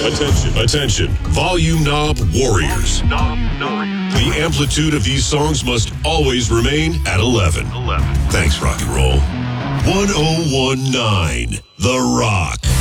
Attention, volume knob warriors. The amplitude of these songs must always remain at 11. Thanks, rock and roll. 1019, The Rock.